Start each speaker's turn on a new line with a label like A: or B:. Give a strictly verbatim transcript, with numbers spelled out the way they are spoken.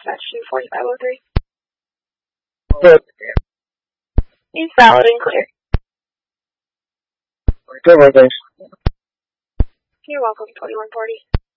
A: dispatch to forty-five oh three.
B: Good.
A: He's valid and clear.
B: Good one, thanks.
A: You're welcome, twenty-one forty.